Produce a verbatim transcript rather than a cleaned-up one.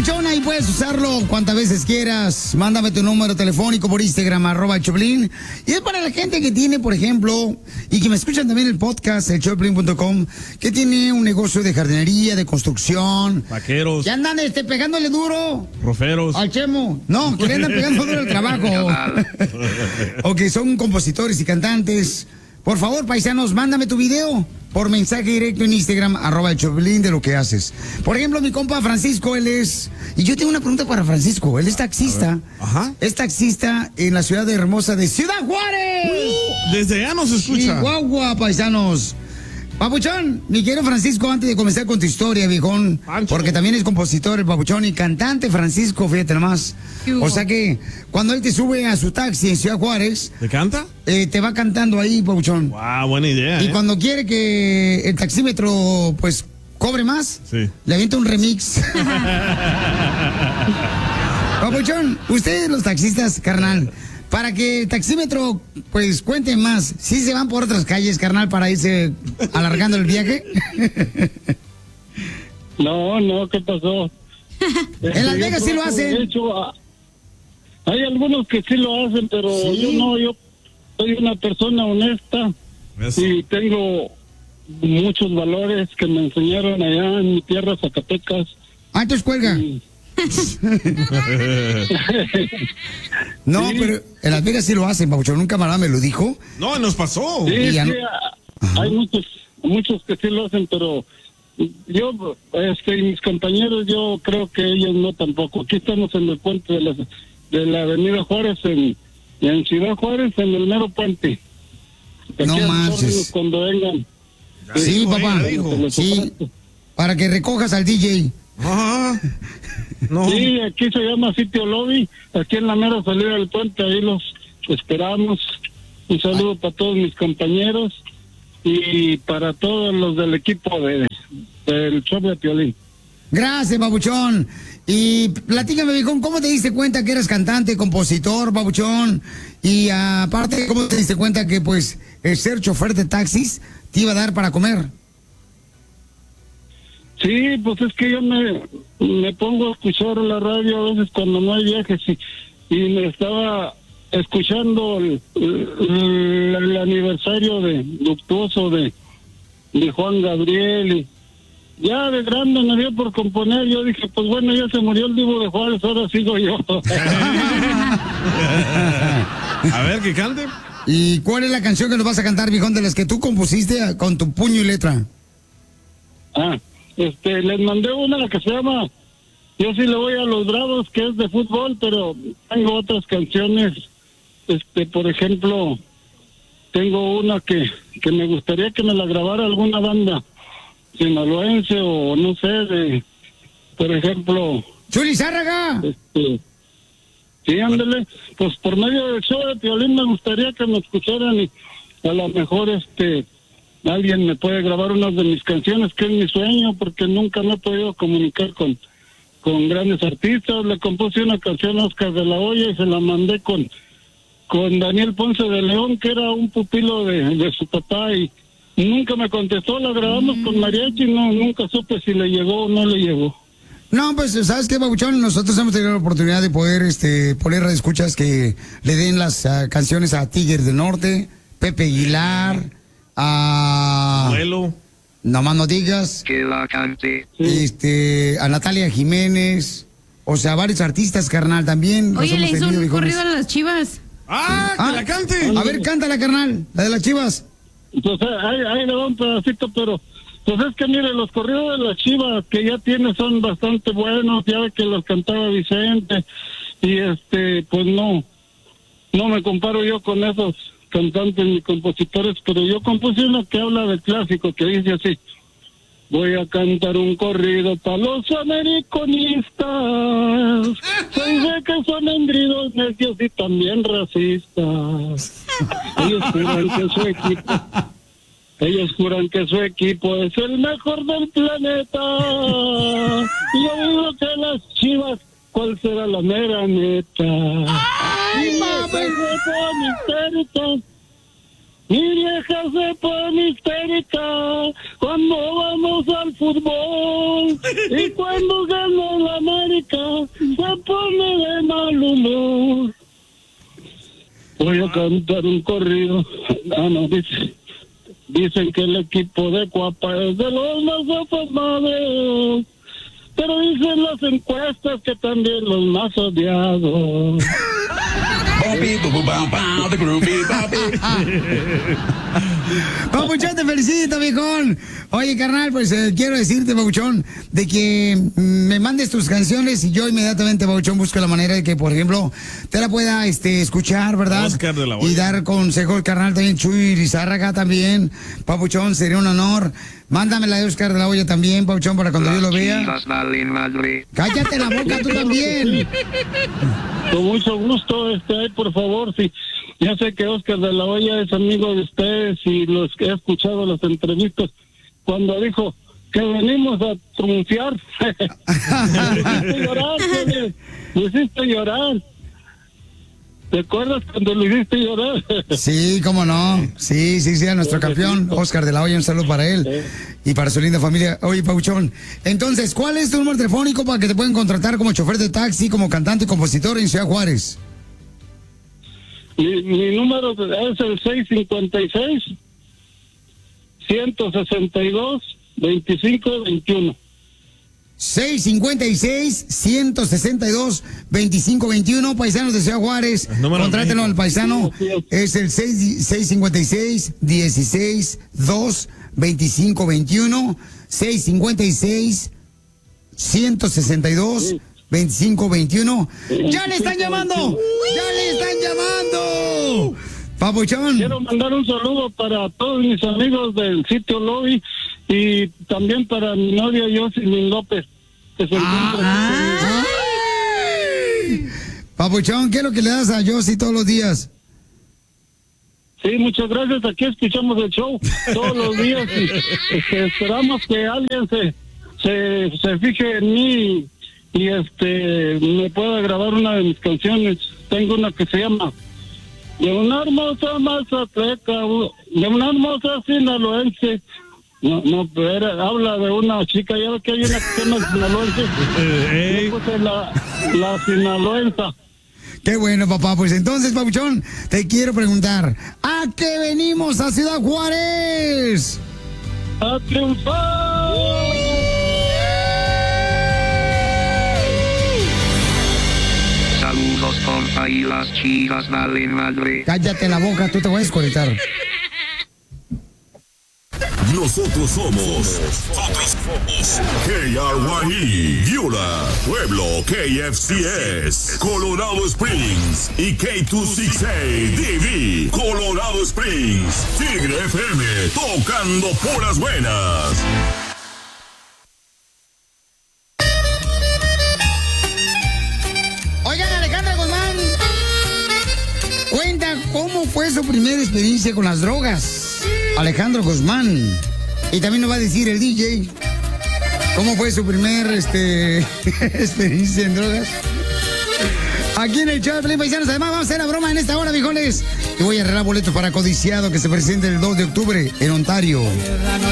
papuchona, y puedes usarlo cuantas veces quieras. Mándame tu número telefónico por Instagram, arroba el Choplin. Y es para la gente que tiene, por ejemplo, y que me escuchan también el podcast, el choplin punto com, que tiene un negocio de jardinería, de construcción. Vaqueros. Que andan este, pegándole duro. Roferos. Al Chemo. No, que le andan pegando duro el trabajo. O que son compositores y cantantes. Por favor, paisanos, mándame tu video por mensaje directo en Instagram, arroba el Choplin, de lo que haces. Por ejemplo, mi compa Francisco, él es... Y yo tengo una pregunta para Francisco. Él es taxista. Ajá. Es taxista en la ciudad hermosa de Ciudad Juárez. Uh, desde allá nos escucha. Chihuahua, paisanos. Papuchón, mi querido Francisco, antes de comenzar con tu historia, viejón, Pancho. porque también es compositor, el Papuchón, y cantante Francisco, fíjate nomás. O sea que cuando él te sube a su taxi en Ciudad Juárez, ¿Te canta? eh, te va cantando ahí, Papuchón. Wow, buena idea. Y ¿eh? cuando quiere que el taxímetro, pues, cobre más, Sí. le avienta un remix. Papuchón, ustedes los taxistas, carnal, para que el taxímetro, pues, cuente más, ¿sí se van por otras calles, carnal, para irse alargando el viaje? No, no, ¿qué pasó? En Las Vegas sí lo hacen. De hecho, ah, hay algunos que sí lo hacen, pero Sí. yo no, yo soy una persona honesta Eso. y tengo muchos valores que me enseñaron allá en mi tierra, Zacatecas. Ah, entonces cuelga. Y- No, Sí. pero en Las Vegas sí lo hacen, Papuchón. Un camarada me lo dijo. No, nos pasó. Sí, Y ya sí, no- ah, hay muchos, muchos que sí lo hacen, pero yo, este, y mis compañeros, yo creo que ellos no tampoco. Aquí estamos en el puente de la, de la Avenida Juárez, en, en Ciudad Juárez, en el mero puente. No Aquí a sus manches. órdenes cuando vengan. Ya Sí, dijo, papá. ya dijo. Sí, para que recojas al D J. Ajá. No. Sí, aquí se llama Sitio Lobby, aquí en la mera salida del puente, ahí los esperamos. Un saludo para todos mis compañeros y para todos los del equipo de del show de Piolín. Gracias, Papuchón. Y platícame, viejón, ¿cómo te diste cuenta que eras cantante, compositor, Papuchón? Y aparte, ¿cómo te diste cuenta que, pues, el ser chofer de taxis te iba a dar para comer? Sí, pues es que yo me, me pongo a escuchar la radio a veces cuando no hay viajes y, y me estaba escuchando el, el, el aniversario de luctuoso de, de Juan Gabriel y ya de grande me dio por componer. Yo dije, pues bueno, ya se murió el Divo de Juárez, ahora sigo yo. A ver, que cante. ¿Y cuál es la canción que nos vas a cantar, viejón, de las que tú compusiste ah, con tu puño y letra? Ah, este, les mandé una que se llama Yo sí le voy a los Bravos, que es de fútbol, pero tengo otras canciones. Este, por ejemplo, tengo una que, que me gustaría que me la grabara alguna banda sinaloense o no sé, de, por ejemplo, ¡Chuli Zárraga! este, sí, ándale, pues por medio del show de Piolín me gustaría que me escucharan y a lo mejor este alguien me puede grabar una de mis canciones, que es mi sueño, porque nunca me he podido comunicar con, con grandes artistas. Le compuse una canción a Oscar de la Hoya y se la mandé con, con Daniel Ponce de León, que era un pupilo de, de su papá, y nunca me contestó. La grabamos con mariachi, no, nunca supe si le llegó o no le llegó. No, pues, ¿sabes qué, Papuchón? Nosotros hemos tenido la oportunidad de poder este, poner escuchas que le den las uh, canciones a Tigres del Norte, Pepe Aguilar, a... Abuelo. No más no digas. Que la cante. Este, a Natalia Jiménez, o sea, varios artistas, carnal, también. los Oye, le hemos hizo tenido, un viejones. corrido a las Chivas. Ah, que Ah, la cante. A ver, cántala, carnal, la de las Chivas. Pues ahí, ahí le va un pedacito, pero pues es que mire, los corridos de las Chivas que ya tiene son bastante buenos, ya ve que los cantaba Vicente, y este, pues no, no me comparo yo con esos cantantes ni compositores, pero yo compuse una que habla del clásico, que dice así: voy a cantar un corrido para los americanistas, soy de que son engridos, necios y también racistas. Ellos juran que su equipo, ellos juran que su equipo es el mejor del planeta. Y yo digo que las Chivas, ¿cuál será la mera neta? ¡Ay, Y mami! se pone histérica, mi vieja se pone histérica cuando vamos al fútbol y cuando gana la América América se pone de mal humor. Voy a cantar un corrido. Ah, no, dice, dicen que el equipo de Cuapa es de los más afamados, pero dicen las encuestas que también los más odiados. Papuchón, te felicito, viejón. Oye, carnal, pues eh, quiero decirte, Papuchón, de que mm, me mandes tus canciones y yo inmediatamente, Papuchón, busco la manera de que, por ejemplo, te la pueda este, escuchar, ¿verdad? Oscar de la Hoya. Y dar consejos, carnal, también Chuy Lizárraga también. Papuchón, sería un honor. Mándame la de Oscar de la Hoya también, Papuchón, para cuando yo lo vea. Cállate la boca tú también. Con mucho gusto, este, ay, por favor, sí. Ya sé que Oscar de la Hoya es amigo de ustedes y los que he escuchado las entrevistas, cuando dijo que venimos a triunfar. Me hiciste llorar, Fede. Me hiciste llorar. ¿Te acuerdas cuando lo hiciste llorar? Sí, cómo no. Sí, sí, sí, a nuestro campeón, Oscar de la Hoya, un saludo para él y para su linda familia. Oye, Pauchón, entonces, ¿cuál es tu número telefónico para que te puedan contratar como chofer de taxi, como cantante y compositor en Ciudad Juárez? Mi, mi número es el seis cinco seis, uno seis dos, veinticinco veintiuno. seis cinco seis, uno seis dos, veinticinco veintiuno, paisanos de Ciudad Juárez. Contrátenlo al paisano. Es el seis cinco seis, dieciséis, dos, veinticinco veintiuno. seis cinco seis, uno seis dos, veinticinco veintiuno. ¡Ya le están llamando! ¡Ya le están llamando! Papuchón. Quiero mandar un saludo para todos mis amigos del sitio Lobby y también para mi novia Jocelyn López, que se encuentra ah, aquí. Papuchón, ¿qué es lo que le das a Josie todos los días? Sí, muchas gracias. Aquí escuchamos el show todos los días y este, esperamos que alguien se, se, se fije en mí y este me pueda grabar una de mis canciones. Tengo una que se llama De una hermosa mazateca, de una hermosa sinaloense. No, no, pero habla de una chica, ya ve que hay una que se llama sinaloense. Hey. Yo puse la, la sinaloensa. Qué bueno, papá. Pues entonces, Papuchón, te quiero preguntar, ¿a qué venimos a Ciudad Juárez? ¡A triunfar! Saludos, compa, y las chicas valen madre. Cállate la boca, tú te voy a desconectar. Nosotros somos, nosotros somos K R Y E, Viola, Pueblo, K F C S, Colorado Springs y K dos sesenta y seis D V, Colorado Springs, Tigre F M, tocando puras buenas. Oigan, Alejandra Guzmán cuenta cómo fue su primera experiencia con las drogas. Alejandro Guzmán. Y también nos va a decir el D J cómo fue su primer este, experiencia en drogas. Aquí en el show de Pelín, paisanos. Además, vamos a hacer la broma en esta hora, viejones. Y voy a arreglar boletos para Codiciado, que se presenta el dos de octubre en Ontario.